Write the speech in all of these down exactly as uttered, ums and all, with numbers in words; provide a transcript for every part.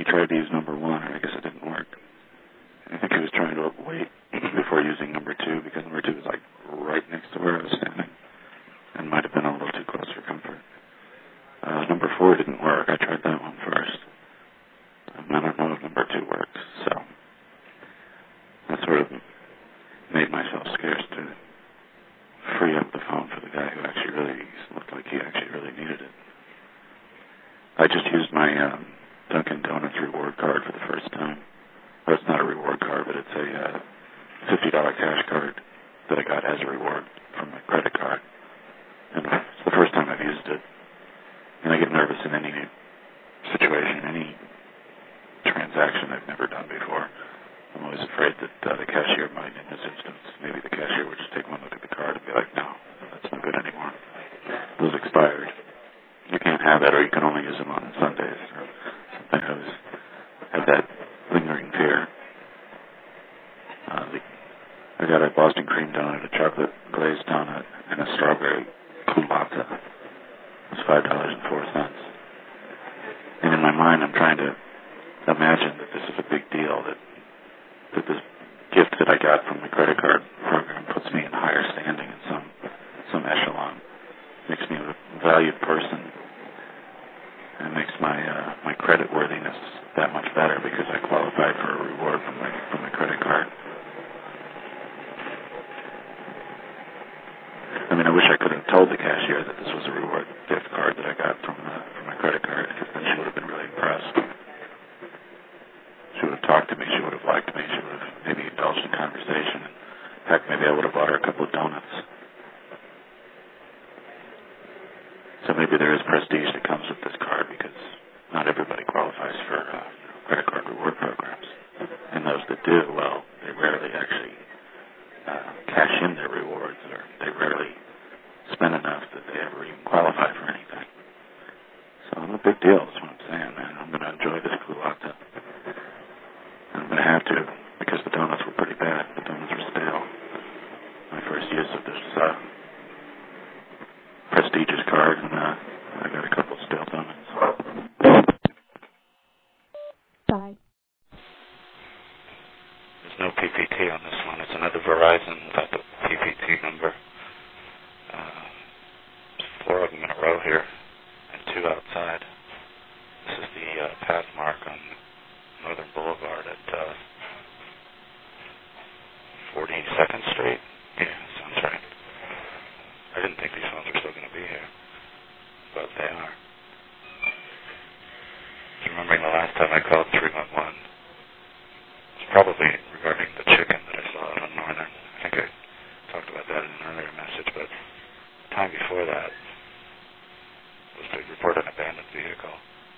he tried to use number one, and I guess it didn't work. I think he was trying to wait before using number two, because number two was like right next to where I was standing, and might have been a little too close for comfort. Uh, number four didn't work. I tried that one first. Um, I don't know if number two works, so I sort of made myself scarce to free up the phone for the guy who actually really looked like he actually really needed it. I just used my um, Dunkin' Donuts reward card for the first time. Well, it's not a reward card, but it's a uh, fifty dollars cash card that I got as a reward from my credit card. And it's the first time I've used it. And I get nervous in any situation, any transaction I've never done before. I'm always afraid that uh, the cashier might, in this instance, maybe the cashier would just take one look at the card and be like, no, that's not good anymore. Those expired. You can't have that, or you can only use them on Sundays or something. I always have that lingering fear. Uh, the, I got a Boston cream donut, a chocolate glazed donut, and a strawberry culotta. It's five dollars and four cents. And in my mind, I'm trying to imagine that this is a big deal, that that this gift that I got from the credit card program puts me in higher standing in some some echelon, makes me a valued person, and makes my uh, my credit worthiness that much better because I qualified for a reward from my from my credit card. I mean, I wish I could have told the cashier that this was a reward gift card that I got from uh, from my credit card, because then she would have been really impressed. She would have talked to me. She would have liked me. She would have maybe indulged in conversation. Heck, maybe I would have bought her a couple of donuts. So maybe there is prestige that comes with this card, because not everybody qualifies for uh, credit card reward programs. And those that do, well, they rarely actually uh, cash in their rewards, or they rarely spend enough that they ever even qualify for anything. So I'm a big deal, that's what I'm saying, man. I'm going to enjoy this culotta. I'm going to have to, because the donuts were pretty bad. The donuts were stale. My first use of this uh, prestigious card, and uh, I got a couple of stale donuts. Bye. There's no P P T on this one. It's another Verizon without the P P T number. Uh, there's four of them in a row here, and two outside. This is the uh, path mark on Northern Boulevard at uh, forty-second Street. Yeah, sounds right. I didn't think these phones were still going to be here, but they are. Remembering the last time I called three one one, it's probably regarding the chicken that I saw out on Northern. I think I talked about that in an earlier message, but the time before that was to report an abandoned vehicle.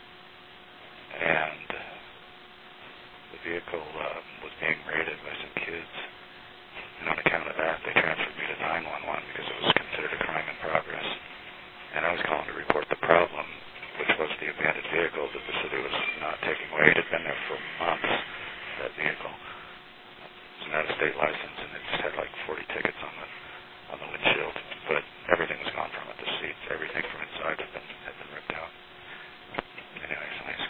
And the vehicle uh, was being raided by some kids. And on account of that, they transferred me to nine one one because it was considered a crime in progress. And I was calling to report the problem, which was the abandoned vehicle that the city was not taking away. It had been there for months, that vehicle. It was an out-of-state license, and it just had like forty tickets on the on the windshield. But everything was gone from it. The seats, everything from inside had been, had been ripped out. Anyways, nice.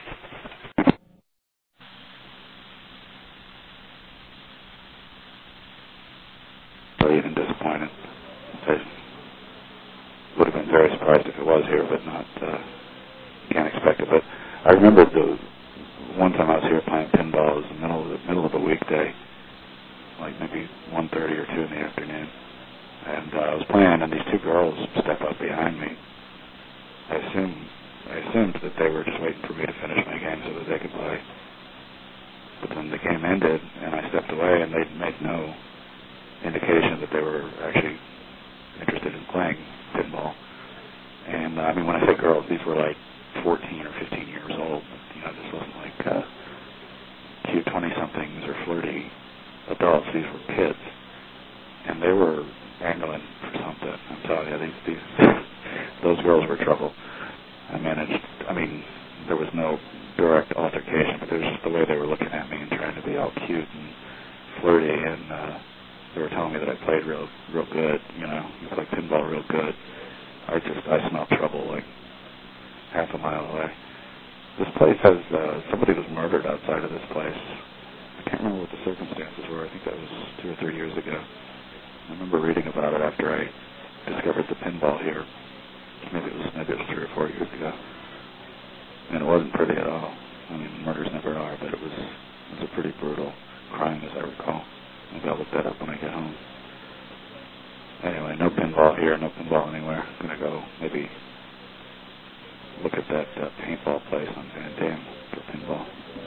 Even disappointed. I would have been very surprised if it was here, but not, uh, can't expect it. But I remember the one time I was here playing pinball. It was the middle of the middle of a weekday, like maybe one thirty or two in the afternoon. And uh, I was playing, and these two girls step up behind me. I assumed, I assumed that they were just waiting for me to finish my game so that they could play. But then the game ended, and I stepped away, and they made no indication that they were actually interested in playing pinball. And uh, I mean, when I say girls, these were like fourteen or fifteen years old. You know, this wasn't like uh, cute twenty-somethings or flirty adults. These were kids, and they were angling for something. I'm telling you, these these those girls were trouble. I managed. I mean, there was no direct altercation, but it was just the way they were looking at me and trying to be all cute and flirty, and uh, they were telling me that I played real, real good, you know, I played pinball real good. I just, I smelled trouble like half a mile away. This place has, uh, somebody was murdered outside of this place. I can't remember what the circumstances were. I think that was two or three years ago. I remember reading about it after I discovered the pinball here. Maybe it was maybe it was three or four years ago. And it wasn't pretty at all. I mean, murders never are, but it was, it was a pretty brutal crime, as I recall. Maybe I'll look that up when I get home. Anyway, no pinball here, no pinball anywhere. I'm going to go maybe look at that uh, paintball place on Van Dam for pinball.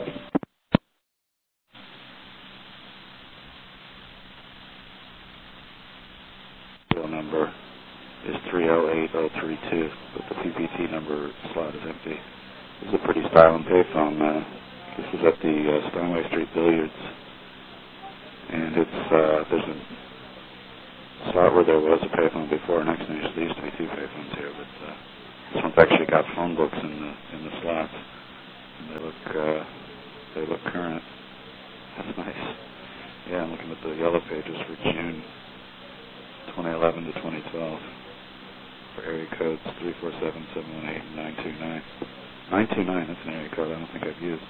The number is three oh eight oh three two, but the P P T number slot is empty. This is a pretty styling payphone. Uh, this is at the uh, Steinway Street Billiards, and it's uh, there's a slot where there was a payphone before. Next to me, there used to be two payphones here, but uh, this one's actually got phone books in the in the slots, and they look uh, they look current. That's nice. Yeah, I'm looking at the yellow pages for June twenty eleven to twenty twelve for area codes three four seven, seven one eight, and nine two nine. nine two nine, that's an area code I don't think I've used.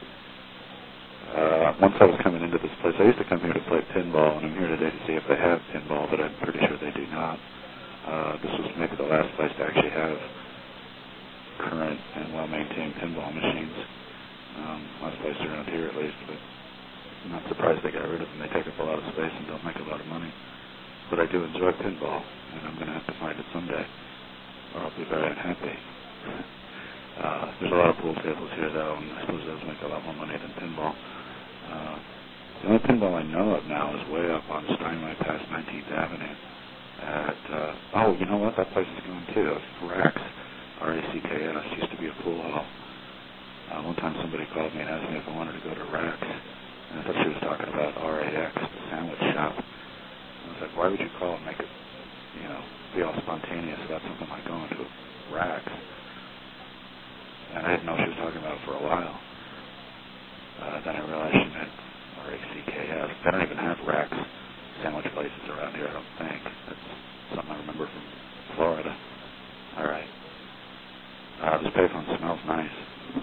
Uh, once I was coming into this place, I used to come here to play pinball, and I'm here today to see if they have pinball, but I'm pretty sure they do not. Uh, this was maybe the last place to actually have current and well-maintained pinball machines. Um, last place around here, at least, but I'm not surprised they got rid of them. They take up a lot of space and don't make a lot of money. But I do enjoy pinball, and I'm going to have to find it someday, or I'll be very unhappy. Uh, there's a lot of pool tables here, though, and I suppose those make a lot more money than pinball. Uh, the only pinball I know of now is way up on Steinway past nineteenth Avenue. At, uh, oh, you know what? That place is going, too. Rax, R A C K S, used to be a pool hall. Uh, one time somebody called me and asked me if I wanted to go to Rax, and I thought she was talking about R A X, the sandwich shop. I was like, why would you call and make it, you know, be all spontaneous about something like going to Rax? And I didn't know she was talking about it for a while. Uh, then I realized she meant R A C K S. They don't even have Rax sandwich places around here, I don't think. That's something I remember from Florida. All right. Uh, this payphone smells nice.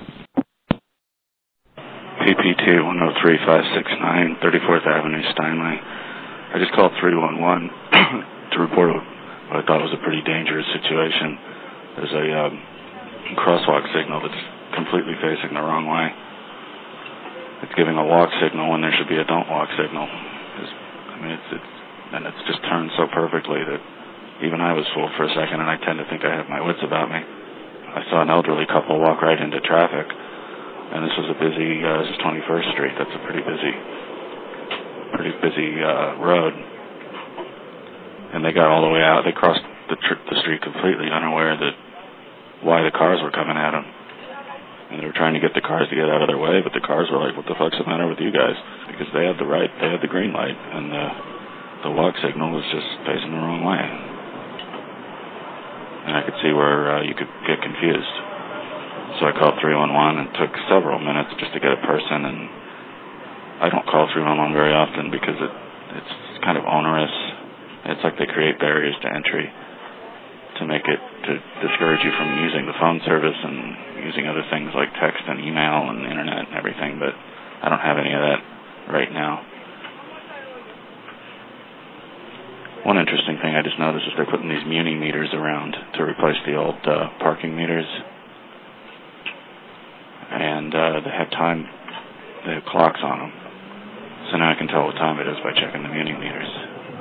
P P T one oh three five six nine, thirty-fourth Avenue, Steinway. I just called three one one to report what I thought was a pretty dangerous situation. There's a um, crosswalk signal that's completely facing the wrong way. It's giving a walk signal when there should be a don't walk signal. It's, I mean, it's, it's and it's just turned so perfectly that even I was fooled for a second, and I tend to think I have my wits about me. I saw an elderly couple walk right into traffic, and this was a busy, uh, this is twenty-first Street. That's a pretty busy, pretty busy uh, road. And they got all the way out. They crossed the, tr- the street completely unaware that why the cars were coming at them. And they were trying to get the cars to get out of their way, but the cars were like, what the fuck's the matter with you guys? Because they had the right, they had the green light, and the, the walk signal was just facing the wrong way. And I could see where uh, you could get confused. So I called three one one and took several minutes just to get a person, and I don't call three one one very often because it, it's kind of onerous. It's like they create barriers to entry to make it, to discourage you from using the phone service and using other things like text and email and internet and everything, but I don't have any of that right now. One interesting thing I just noticed is they're putting these Muni meters around to replace the old uh, parking meters. And uh, they have time, they have clocks on them. So now I can tell what time it is by checking the Muni meters.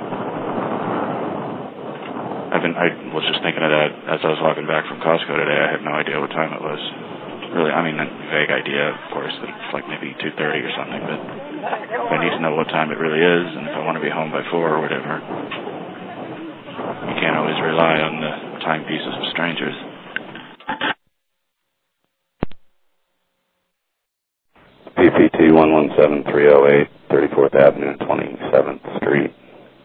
I've been, I was just thinking of that as I was walking back from Costco today. I had no idea what time it was. Really, I mean, a vague idea, of course, that it's like maybe two thirty or something, but I need to know what time it really is, and if I want to be home by four or whatever. You can't always rely on the timepieces of strangers. P P T one one seven three oh eight, thirty-fourth Avenue and twenty-seventh Street.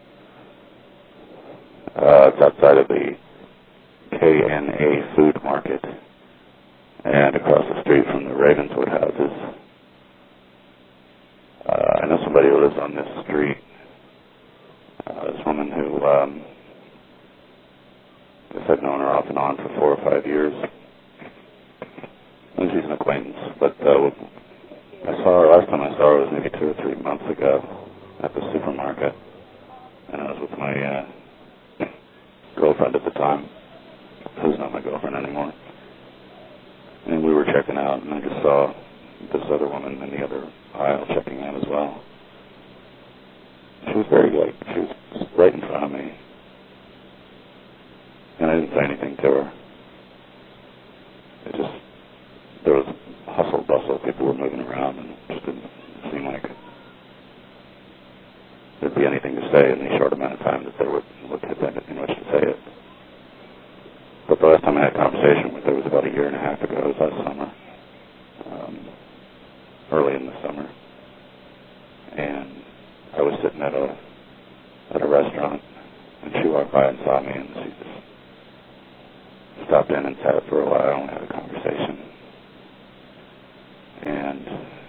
Uh, it's outside of the K N A Food Market and across the street from the Ravenswood houses. Uh, I know somebody who lives on this street. Uh, this woman who, um, I guess I've known her off and on for four or five years. And she's an acquaintance. but uh, I saw her, last time I saw her was maybe two or three months ago at the supermarket, and I was with my uh, girlfriend at the time, who's not my girlfriend anymore, and we were checking out, and I just saw this other woman in the other aisle checking out as well. She was very, like, she was right in front of me, and I didn't say anything to her. It just, there was hustle bustle, people were moving around, and it just didn't seem like there'd be anything to say in the short amount of time that there would, would have been in which to say it. But the last time I had a conversation with her was about a year and a half ago. It was last summer, um, early in the summer, and I was sitting at a at a restaurant, and she walked by and saw me, and she just stopped in and sat for a while and had a conversation. And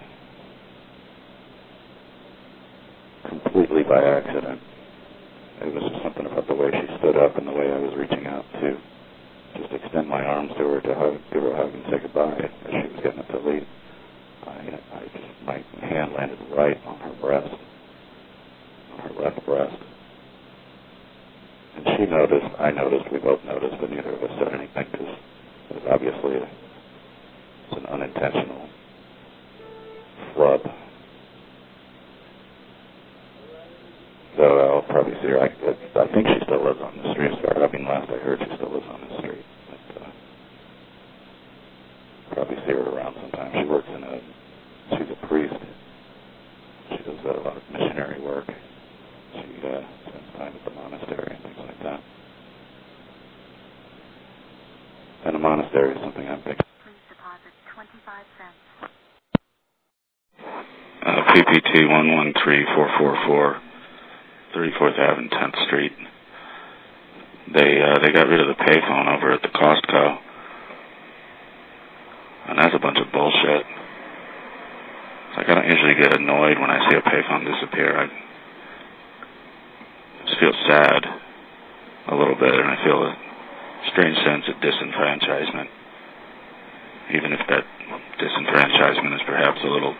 completely by accident, it was just something about the way she stood up and the way I was reaching out to just extend my arms to her to hug, give her a hug and say goodbye as she was getting up to leave. I, I just, my hand landed right on her breast, on her left breast. And she noticed, I noticed, we both noticed, but neither of us said anything because it was obviously a, it's an unintentional flub. So I'll probably see her. I, I think she still lives on the street. I mean, last I heard, she still lives on the street. But, uh, probably see her around sometime. She works in a, she's a priest. She does a lot of missionary work. She uh, spends time at the monastery and things like that. And a monastery is something I'm thinking. Please deposit twenty-five cents. Uh, P P T one one three four four four. thirty-fourth Avenue, tenth Street. They uh, they got rid of the payphone over at the Costco, and that's a bunch of bullshit. It's like I don't usually get annoyed when I see a payphone disappear. I just feel sad a little bit, and I feel a strange sense of disenfranchisement, even if that disenfranchisement is perhaps a little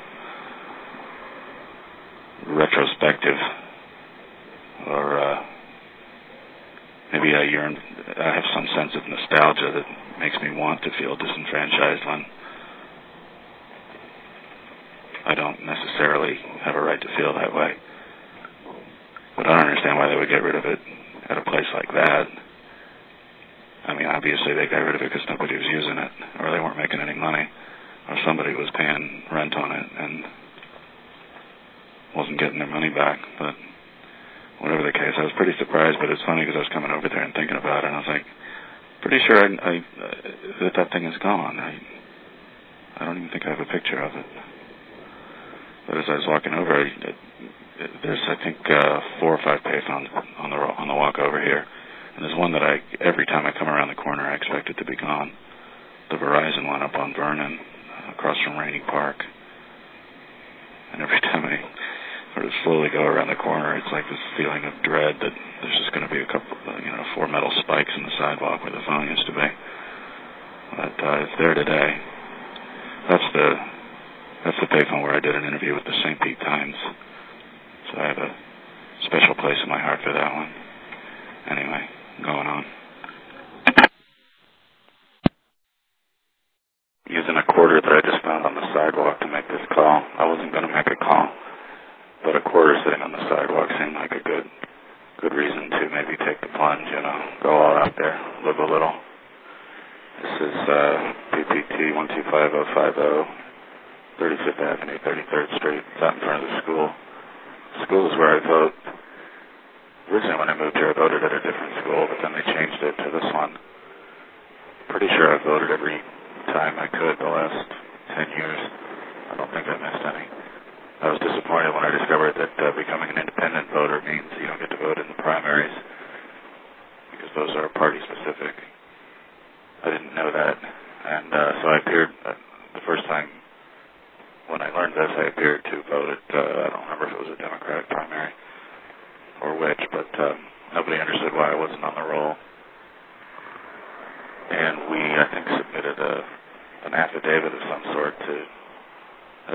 retrospective. Or uh, maybe I yearn, I have some sense of nostalgia that makes me want to feel disenfranchised when I don't necessarily have a right to feel that way. But I don't understand why they would get rid of it at a place like that. I mean, obviously they got rid of it because nobody was using it, or they weren't making any money, or somebody was paying rent on it and wasn't getting their money back. But whatever the case, I was pretty surprised, but it's funny because I was coming over there and thinking about it, and I was like, pretty sure I, I, uh, that that thing is gone. I, I don't even think I have a picture of it. But as I was walking over, I, it, there's, I think, uh, four or five payphones on the on the walk over here, and there's one that I, every time I come around the corner, I expect it to be gone. The Verizon one up on Vernon, across from Rainey Park. And every time I sort of slowly go around the corner, it's like this feeling of dread that there's just going to be a couple, you know, four metal spikes in the sidewalk where the phone used to be. But uh, it's there today. That's the that's the payphone where I did an interview with the Saint Pete Times. So I have a special place in my heart for that one. Anyway, going on. Using a quarter that I just found on the sidewalk to make this call. I wasn't going to make a call, but a quarter sitting on the sidewalk seemed like a good good reason to maybe take the plunge, you know, go all out there, live a little. This is uh, P P T one two five zero five zero, thirty-fifth Avenue, thirty-third Street. It's out in front of the school. The school is where I vote. Originally when I moved here, I voted at a different school, but then they changed it to this one. Pretty sure I voted every time I could the last ten years. I don't think I missed any. I was disappointed when I discovered that uh, becoming an independent voter means you don't get to vote in the primaries because those are party specific. I didn't know that, and uh, so I appeared uh, the first time when I learned this. I appeared to vote at uh, I don't remember if it was a Democratic primary or which, but um, nobody understood why I wasn't on the roll. And we, I think, submitted a, an affidavit of some sort to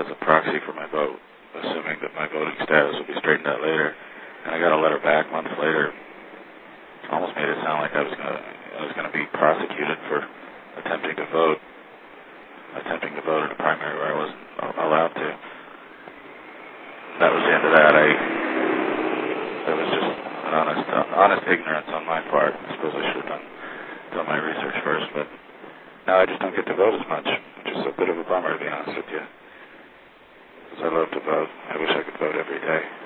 as a proxy for my vote, assuming that my voting status would be straightened out later. And I got a letter back months later. Almost made it sound like I was gonna I was gonna be prosecuted for attempting to vote, attempting to vote in a primary where I wasn't allowed to. That was the end of that. I that was just an honest uh, honest ignorance on my part. I suppose I should have done done my research first, but now I just don't get to vote as much, which is a bit of a bummer, to be honest with you. Because I love to vote. I wish I could vote every day.